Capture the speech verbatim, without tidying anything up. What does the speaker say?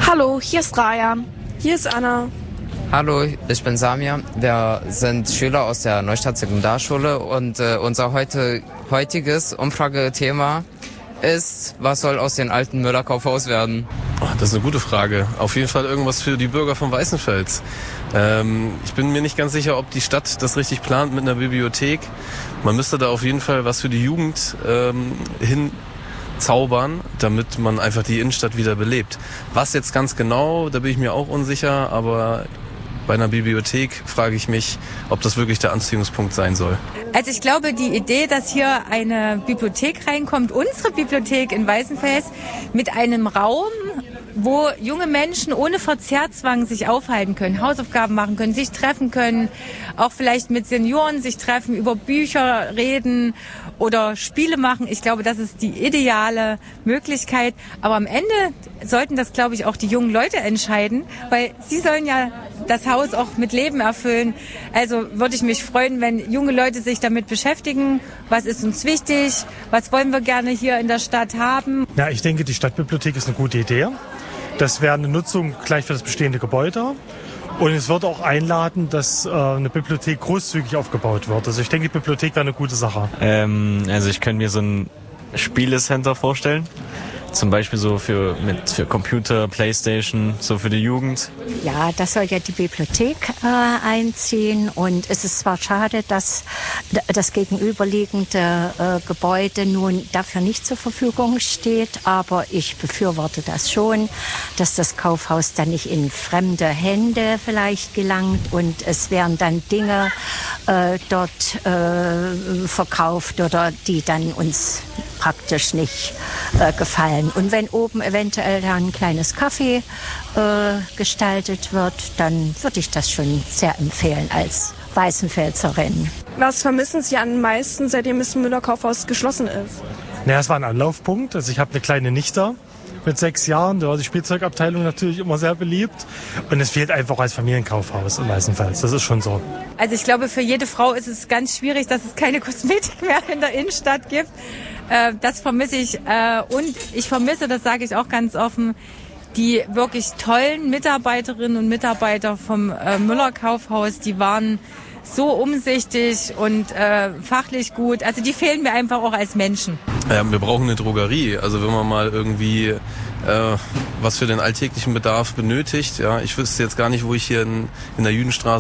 Hallo, hier ist Rayan. Hier ist Anna. Hallo, ich bin Samir. Wir sind Schüler aus der Neustadt Sekundarschule und äh, unser heute, heutiges Umfragethema ist, was soll aus den alten Müller-Kaufhaus werden? Oh, das ist eine gute Frage. Auf jeden Fall irgendwas für die Bürger von Weißenfels. Ähm, ich bin mir nicht ganz sicher, ob die Stadt das richtig plant mit einer Bibliothek. Man müsste da auf jeden Fall was für die Jugend ähm, hinzaubern, damit man einfach die Innenstadt wieder belebt. Was jetzt ganz genau, da bin ich mir auch unsicher, aber bei einer Bibliothek frage ich mich, ob das wirklich der Anziehungspunkt sein soll. Also ich glaube, die Idee, dass hier eine Bibliothek reinkommt, unsere Bibliothek in Weißenfels, mit einem Raum, wo junge Menschen ohne Verzehrzwang sich aufhalten können, Hausaufgaben machen können, sich treffen können, auch vielleicht mit Senioren sich treffen, über Bücher reden oder Spiele machen. Ich glaube, das ist die ideale Möglichkeit. Aber am Ende sollten das, glaube ich, auch die jungen Leute entscheiden, weil sie sollen ja das Haus auch mit Leben erfüllen. Also würde ich mich freuen, wenn junge Leute sich damit beschäftigen. Was ist uns wichtig? Was wollen wir gerne hier in der Stadt haben? Ja, ich denke, die Stadtbibliothek ist eine gute Idee. Das wäre eine Nutzung gleich für das bestehende Gebäude. Und es wird auch einladen, dass äh, eine Bibliothek großzügig aufgebaut wird. Also ich denke, die Bibliothek wäre eine gute Sache. Ähm, also ich könnte mir so ein Spielecenter vorstellen. Zum Beispiel so für, mit, für Computer, Playstation, so für die Jugend. Ja, das soll ja die Bibliothek äh, einziehen. Und es ist zwar schade, dass das gegenüberliegende äh, Gebäude nun dafür nicht zur Verfügung steht, aber ich befürworte das schon, dass das Kaufhaus dann nicht in fremde Hände vielleicht gelangt und es werden dann Dinge äh, dort äh, verkauft oder die dann uns praktisch nicht äh, gefallen. Und wenn oben eventuell dann ein kleines Café äh, gestaltet wird, dann würde ich das schon sehr empfehlen als Weißenfelserin. Was vermissen Sie am meisten, seitdem das Müller-Kaufhaus geschlossen ist? Naja, es war ein Anlaufpunkt. Also ich habe eine kleine Nichte mit sechs Jahren. Da war die Spielzeugabteilung natürlich immer sehr beliebt. Und es fehlt einfach als Familienkaufhaus in Weißenfels. Das ist schon so. Also ich glaube, für jede Frau ist es ganz schwierig, dass es keine Kosmetik mehr in der Innenstadt gibt. Das vermisse ich. Und ich vermisse, das sage ich auch ganz offen, die wirklich tollen Mitarbeiterinnen und Mitarbeiter vom Müller-Kaufhaus. Die waren so umsichtig und äh, fachlich gut. Also die fehlen mir einfach auch als Menschen. Ja, wir brauchen eine Drogerie. Also wenn man mal irgendwie äh, was für den alltäglichen Bedarf benötigt. Ja, ich wüsste jetzt gar nicht, wo ich hier in, in der Jüdenstraße